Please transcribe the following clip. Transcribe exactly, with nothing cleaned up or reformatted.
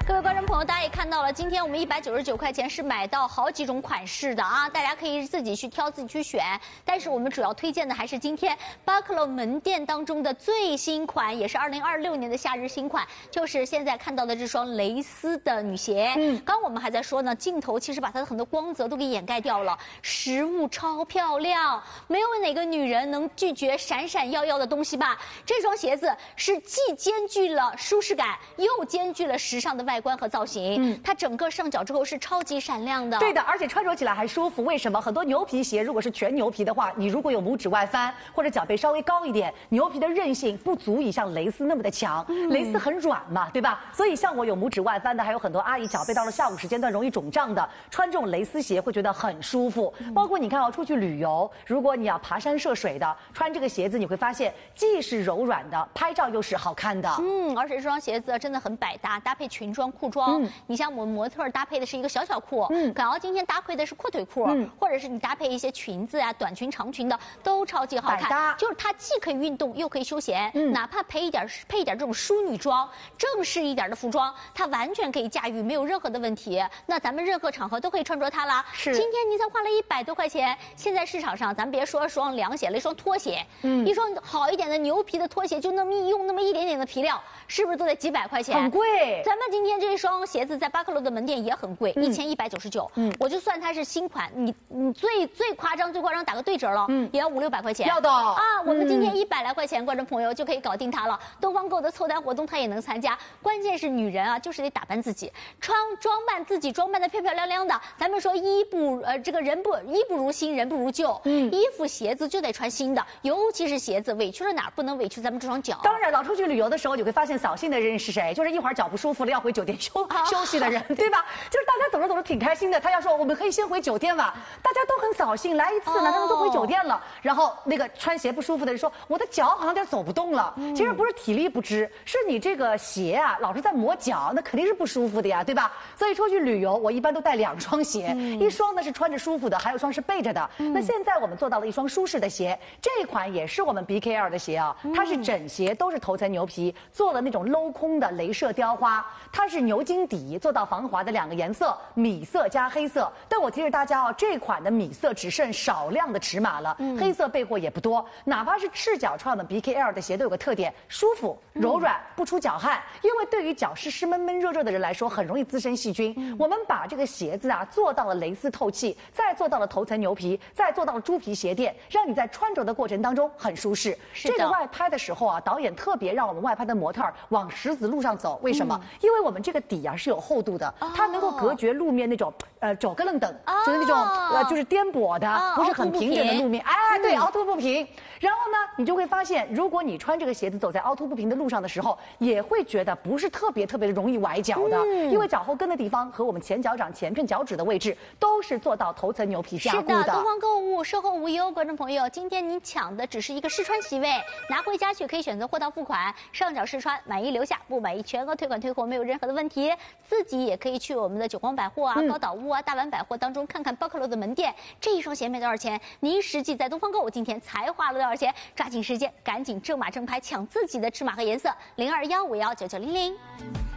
各位观众朋友，大家也看到了，今天我们一百九十九块钱是买到好几种款式的啊，大家可以自己去挑、自己去选。但是我们主要推荐的还是今天 Buckle 门店当中的最新款，也是二零二六年的夏日新款，就是现在看到的这双蕾丝的女鞋。嗯，刚我们还在说呢，镜头其实把它的很多光泽都给掩盖掉了，实物超漂亮，没有哪个女人能拒绝闪闪耀耀的东西吧？这双鞋子是既兼具了舒适感，又兼具了时尚的外观和造型。嗯，它整个上脚之后是超级闪亮的。 对的，而且穿着起来还舒服。为什么？很多牛皮鞋如果是全牛皮的话，你如果有拇指外翻或者脚背稍微高一点，牛皮的韧性不足以像蕾丝那么的强。嗯、蕾丝很软嘛，对吧？所以像我有拇指外翻的，还有很多阿姨脚背到了下午时间段容易肿胀的，穿这种蕾丝鞋会觉得很舒服。嗯、包括你看啊，出去旅游，如果你要爬山涉水的，穿这个鞋子你会发现既是柔软的，拍照又是好看的。 嗯，而且这双鞋子真的很百搭，搭配裙装、裤装。嗯、你像我们模特搭配的是一个小小裤，嗯，可能今天搭配的是阔腿裤，嗯，或者是你搭配一些裙子啊、短裙、长裙的，都超级好看。 百搭， 就是它既可以运动又可以休闲，嗯，哪怕配一点配一点这种淑女装、正式一点的服装，它完全可以驾驭，没有任何的问题。那咱们任何场合都可以穿着它啦。 是， 今天你才花了一百多块钱，现在市场上咱别说双凉鞋了，一双拖鞋，嗯，一双好一点的牛皮的拖鞋，就那么用那么一点点的皮料，是不是都得几百块钱？ 很贵。 咱们今天这双鞋子在巴克罗的门店也很贵，一千一百九十九。嗯，我就算它是新款，你你最最夸张最夸张打个对折了，嗯，也要五六百块钱。 要的啊，我们今天一百来块钱，观众朋友就可以搞定它了。东方购的凑单活动它也能参加，关键是女人啊，就是得打扮自己，穿装扮自己，装扮的漂漂亮亮的。咱们说衣不呃这个人不衣不如新，人不如旧，嗯，衣服鞋子就得穿新的，尤其是鞋子，委屈了哪儿不能委屈咱们这双脚。 当然了，出去旅游的时候你会发现扫兴的人是谁？就是一会儿脚不舒服了要回酒店休、啊、休息的人，对吧？就是大家走着走着挺开心的，他要说我们可以先回酒店吧，大家都很扫兴，来一次呢，他们都回酒店了。然后那个穿鞋不舒服的人说，我的脚好像有点走不动了。嗯、其实不是体力不支，是你这个鞋啊老是在磨脚，那肯定是不舒服的呀，对吧？所以出去旅游，我一般都带两双鞋，嗯、一双呢是穿着舒服的，还有一双是背着的。嗯、那现在我们做到了一双舒适的鞋，这一款也是我们 B K L 的鞋啊，它是整鞋都是头层牛皮，做了那种镂空的镭射雕花，它是牛筋底，做到防滑的两个颜色，米色加黑色。但我提示大家哦，这款的米色只剩少量的尺码了，嗯、黑色备货也不多。哪怕是赤脚穿我们 B K L 的鞋都有个特点，舒服、柔软，不出脚汗。因为对于脚湿湿闷闷热热的人来说，很容易滋生细菌。嗯、我们把这个鞋子啊做到了蕾丝透气，再做到了头层牛皮，再做到了猪皮鞋垫，让你在穿着的过程当中很舒适。这个外拍的时候啊，导演特别让我们外拍的模特往石子路上走，为什么？嗯、因为我们这个底啊是有厚度的，它能够隔绝路面那种呃走个愣等，哦、就是那种呃就是颠簸的，哦、不是很平整的路面。哎，对，凹凸不平。然后呢，你就会发现，如果你穿这个鞋子走在凹凸不平的路上的时候，也会觉得不是特别特别的容易崴脚的，嗯、因为脚后跟的地方和我们前脚掌前片脚趾的位置都是做到头层牛皮加固的。 是的，东方购物售后无忧，观众朋友，今天您抢的只是一个试穿席位，拿回家去可以选择货到付款，上脚试穿，满意留下，不满意全额退款退货，没有任何的问题。自己也可以去我们的久光百货啊、嗯、高岛屋啊、大丸百货当中看看巴克罗的门店，这一双鞋卖多少钱？您实际在东方购物今天才花了多少钱？抓紧时间，赶紧正码正拍抢自己的尺码和颜色，零二幺五幺九九零零。